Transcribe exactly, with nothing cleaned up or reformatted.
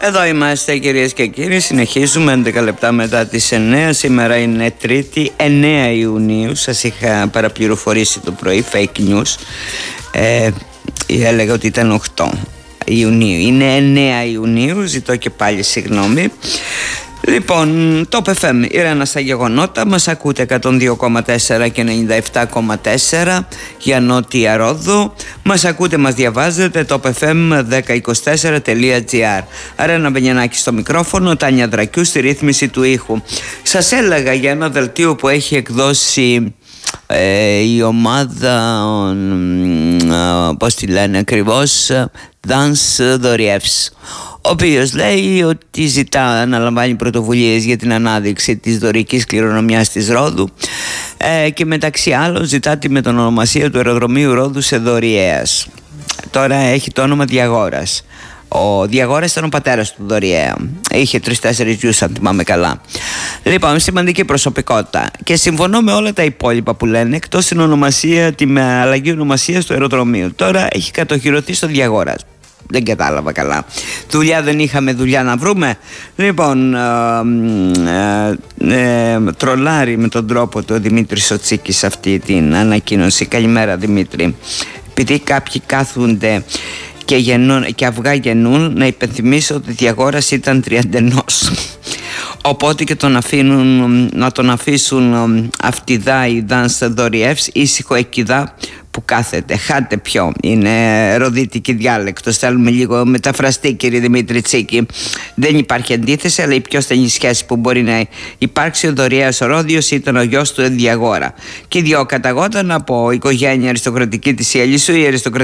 Εδώ είμαστε κυρίες και κύριοι, συνεχίζουμε έντεκα λεπτά μετά τις εννέα. Σήμερα είναι Τρίτη, εννέα Ιουνίου. Σας είχα παραπληροφορήσει το πρωί, fake news. ε, Έλεγα ότι ήταν οκτώ Ιουνίου, είναι εννέα Ιουνίου, ζητώ και πάλι συγγνώμη. Λοιπόν, το εφ εμ, η Ρένα στα γεγονότα. Μας ακούτε εκατόν δύο κόμμα τέσσερα και ενενήντα επτά κόμμα τέσσερα για Νότια Ρόδο. Μας ακούτε, μας διαβάζετε το εφ εμ δέκα είκοσι τέσσερα τελεία τζι άρ. Ρένα Μπενιανάκη στο μικρόφωνο, Τάνια Δρακιού στη ρύθμιση του ήχου. Σας έλεγα για ένα δελτίο που έχει εκδώσει ε, η ομάδα, ε, πώς τη λένε ακριβώς, Dance Δωριεύς, ο οποίος λέει ότι ζητά, αναλαμβάνει πρωτοβουλίες για την ανάδειξη της δωρικής κληρονομιάς της Ρόδου ε, και μεταξύ άλλων ζητά τη μετονομασία του αεροδρομίου Ρόδου σε Δωριέας. Τώρα έχει το όνομα Διαγόρας. Ο Διαγόρας ήταν ο πατέρας του Δωριέα. Είχε τρεις-τέσσερις γιους, αν θυμάμαι καλά. Λοιπόν, σημαντική προσωπικότητα. Και συμφωνώ με όλα τα υπόλοιπα που λένε, εκτός την ονομασία, την αλλαγή ονομασίας του αεροδρομίου. Τώρα έχει κατοχυρωθεί στο Διαγόρας. Δεν κατάλαβα καλά. Δουλειά δεν είχαμε, δουλειά να βρούμε. Λοιπόν, ε, ε, ε, τρολάρει με τον τρόπο του ο Δημήτρης ο Τσίκης αυτή την ανακοίνωση. Καλημέρα Δημήτρη. Επειδή κάποιοι κάθονται και, γεννούν, και αυγά γεννούν, να υπενθυμίσω ότι η Διαγόρας ήταν τριαντενός. Οπότε και τον αφήνουν, να τον αφήσουν αυτιδά οι Dance Δωριεύς, ήσυχο εκκιδά που κάθεται. Χάτε ποιο είναι ροδίτικη διάλεκτος. Θέλουμε λίγο μεταφραστή, κύριε Δημήτρη Τσίκη. Δεν υπάρχει αντίθεση, αλλά η πιο στενή σχέση που μπορεί να υπάρξει, ο Δωριέας ο Ρόδιος ήταν ο γιος του Διαγόρα. Και οι δυο καταγόταν από οικογένεια αριστοκρατική της Ιελισσού. Η αριστοκρατική